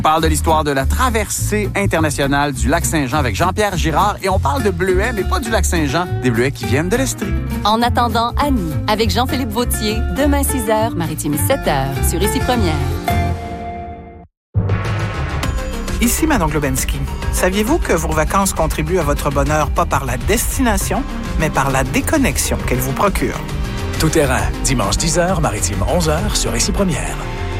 On parle de l'histoire de la traversée internationale du lac Saint-Jean avec Jean-Pierre Girard et on parle de bleuets, mais pas du lac Saint-Jean, des bleuets qui viennent de l'Estrie. En attendant, Annie, avec Jean-Philippe Vautier, demain 6h, Maritime 7h, sur Ici Première. Ici Manon Globensky. Saviez-vous que vos vacances contribuent à votre bonheur pas par la destination, mais par la déconnexion qu'elles vous procurent? Tout terrain, dimanche 10h, Maritime 11h, sur Ici Première.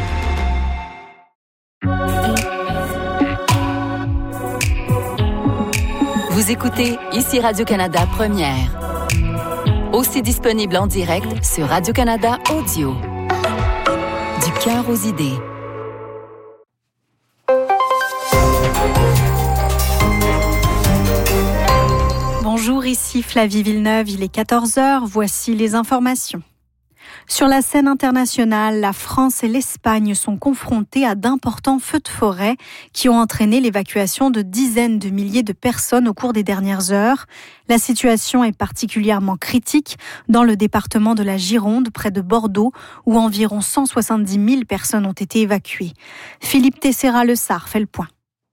Vous écoutez Ici Radio-Canada Première. Aussi disponible en direct sur Radio-Canada Audio. Du cœur aux idées. Bonjour, ici Flavie Villeneuve, il est 14h, voici les informations. Sur la scène internationale, la France et l'Espagne sont confrontées à d'importants feux de forêt qui ont entraîné l'évacuation de dizaines de milliers de personnes au cours des dernières heures. La situation est particulièrement critique dans le département de la Gironde, près de Bordeaux, où environ 170 000 personnes ont été évacuées. Philippe Tessera-Lessard fait le point.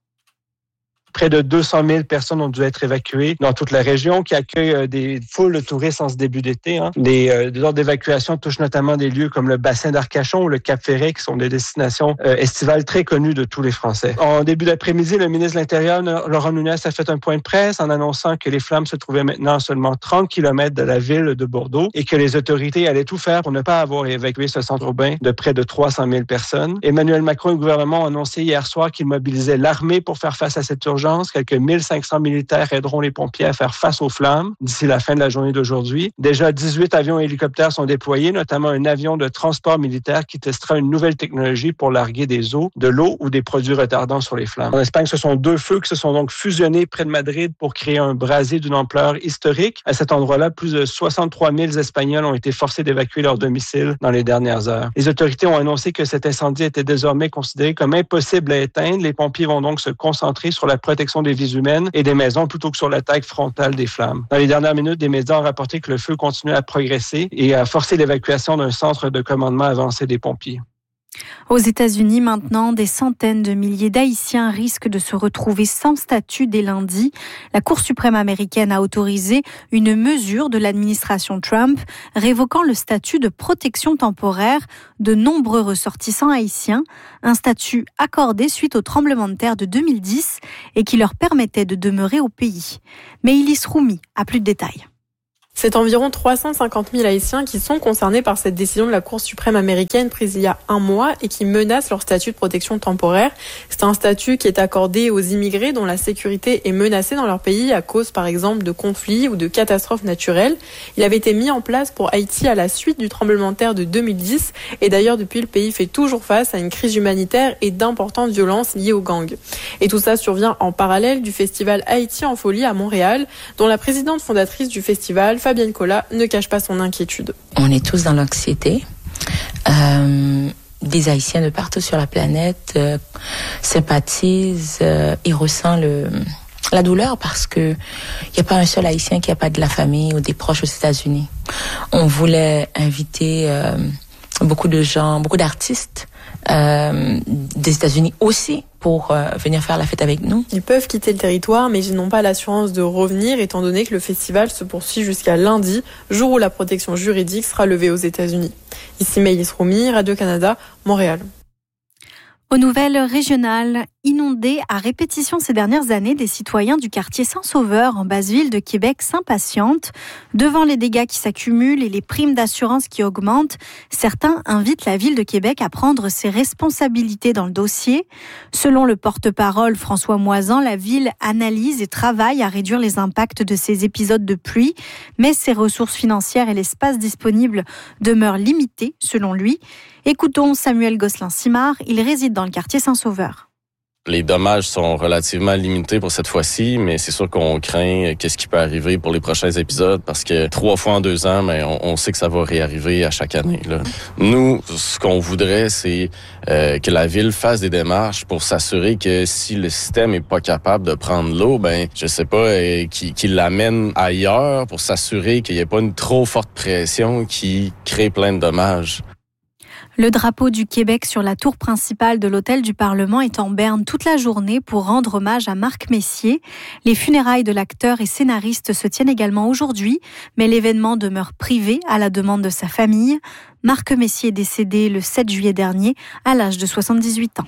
Près de 200 000 personnes ont dû être évacuées dans toute la région qui accueille des foules de touristes en ce début d'été. Les ordres d'évacuation touchent notamment des lieux comme le bassin d'Arcachon ou le Cap-Ferret qui sont des destinations estivales très connues de tous les Français. En début d'après-midi, le ministre de l'Intérieur, Laurent Nunez, a fait un point de presse en annonçant que les flammes se trouvaient maintenant à seulement 30 km de la ville de Bordeaux et que les autorités allaient tout faire pour ne pas avoir évacué ce centre urbain de près de 300 000 personnes. Emmanuel Macron et le gouvernement ont annoncé hier soir qu'ils mobilisaient l'armée pour faire face à cette urgence. Quelques 1500 militaires aideront les pompiers à faire face aux flammes d'ici la fin de la journée d'aujourd'hui. Déjà, 18 avions et hélicoptères sont déployés, notamment un avion de transport militaire qui testera une nouvelle technologie pour larguer de l'eau ou des produits retardants sur les flammes. En Espagne, ce sont 2 feux qui se sont donc fusionnés près de Madrid pour créer un brasier d'une ampleur historique. À cet endroit-là, plus de 63 000 Espagnols ont été forcés d'évacuer leur domicile dans les dernières heures. Les autorités ont annoncé que cet incendie était désormais considéré comme impossible à éteindre. Les pompiers vont donc se concentrer sur la protection des vies humaines et des maisons plutôt que sur l'attaque frontale des flammes. Dans les dernières minutes, des médias ont rapporté que le feu continuait à progresser et a forcé l'évacuation d'un centre de commandement avancé des pompiers. Aux États-Unis, maintenant, des centaines de milliers d'Haïtiens risquent de se retrouver sans statut dès lundi. La Cour suprême américaine a autorisé une mesure de l'administration Trump révoquant le statut de protection temporaire de nombreux ressortissants haïtiens, un statut accordé suite au tremblement de terre de 2010 et qui leur permettait de demeurer au pays. Mais Ilis Roumi a plus de détails. C'est environ 350 000 Haïtiens qui sont concernés par cette décision de la Cour suprême américaine prise il y a un mois et qui menace leur statut de protection temporaire. C'est un statut qui est accordé aux immigrés dont la sécurité est menacée dans leur pays à cause, par exemple, de conflits ou de catastrophes naturelles. Il avait été mis en place pour Haïti à la suite du tremblement de terre de 2010 et d'ailleurs, depuis, le pays fait toujours face à une crise humanitaire et d'importantes violences liées aux gangs. Et tout ça survient en parallèle du festival Haïti en folie à Montréal, dont la présidente fondatrice du festival, Fabienne Collat, ne cache pas son inquiétude. On est tous dans l'anxiété. Des Haïtiens de partout sur la planète sympathisent et ressentent la douleur parce que il n'y a pas un seul Haïtien qui n'a pas de la famille ou des proches aux États-Unis. On voulait inviter beaucoup de gens, beaucoup d'artistes des États-Unis aussi pour venir faire la fête avec nous. Ils peuvent quitter le territoire, mais ils n'ont pas l'assurance de revenir, étant donné que le festival se poursuit jusqu'à lundi, jour où la protection juridique sera levée aux États-Unis. Ici Maïlis Roumi, Radio-Canada, Montréal. Aux nouvelles régionales, inondées à répétition ces dernières années, des citoyens du quartier Saint-Sauveur en basse ville de Québec s'impatientent. Devant les dégâts qui s'accumulent et les primes d'assurance qui augmentent, certains invitent la ville de Québec à prendre ses responsabilités dans le dossier. Selon le porte-parole François Moisan, la ville analyse et travaille à réduire les impacts de ces épisodes de pluie, mais ses ressources financières et l'espace disponible demeurent limités, selon lui. Écoutons Samuel Gosselin-Simard, il réside dans le quartier Saint-Sauveur. Les dommages sont relativement limités pour cette fois-ci, mais c'est sûr qu'on craint qu'est-ce qui peut arriver pour les prochains épisodes parce que 3 fois en 2 ans, mais on sait que ça va réarriver à chaque année. Là. Nous, ce qu'on voudrait, c'est que la ville fasse des démarches pour s'assurer que si le système est pas capable de prendre l'eau, je sais pas, qu'il l'amène ailleurs pour s'assurer qu'il n'y ait pas une trop forte pression qui crée plein de dommages. Le drapeau du Québec sur la tour principale de l'hôtel du Parlement est en berne toute la journée pour rendre hommage à Marc Messier. Les funérailles de l'acteur et scénariste se tiennent également aujourd'hui, mais l'événement demeure privé à la demande de sa famille. Marc Messier est décédé le 7 juillet dernier à l'âge de 78 ans.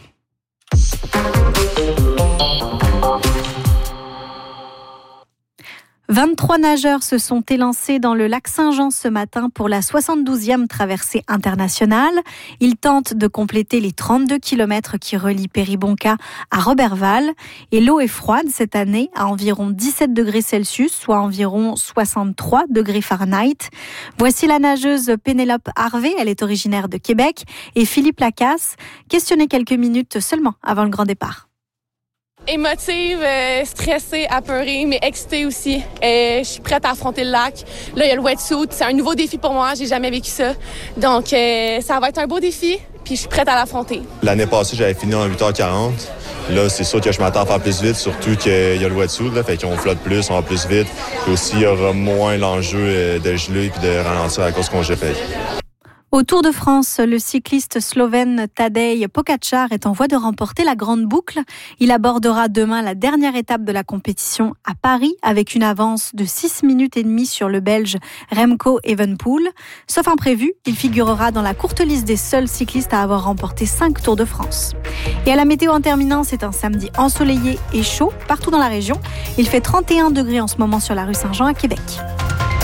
« 23 nageurs se sont élancés dans le lac Saint-Jean ce matin pour la 72e traversée internationale. Ils tentent de compléter les 32 km qui relient Péribonka à Roberval. Et l'eau est froide cette année, à environ 17 degrés Celsius, soit environ 63 degrés Fahrenheit. Voici la nageuse Pénélope Harvey, elle est originaire de Québec, et Philippe Lacasse, questionné quelques minutes seulement avant le grand départ. Émotive, stressée, apeurée, mais excitée aussi. Je suis prête à affronter le lac. Là, il y a le wetsuit. C'est un nouveau défi pour moi. J'ai jamais vécu ça. Donc, ça va être un beau défi, puis je suis prête à l'affronter. L'année passée, j'avais fini en 8h40. Là, c'est sûr que je m'attends à faire plus vite, surtout qu'il y a le wetsuit, là, fait qu'on flotte plus, on va plus vite. Puis aussi, il y aura moins l'enjeu de geler puis de ralentir à cause qu'on fait. Au Tour de France, le cycliste slovène Tadej Pogačar est en voie de remporter la grande boucle. Il abordera demain la dernière étape de la compétition à Paris avec une avance de 6 minutes et demie sur le Belge Remco Evenepoel. Sauf imprévu, il figurera dans la courte liste des seuls cyclistes à avoir remporté 5 Tours de France. Et à la météo en terminant, c'est un samedi ensoleillé et chaud partout dans la région. Il fait 31 degrés en ce moment sur la rue Saint-Jean à Québec.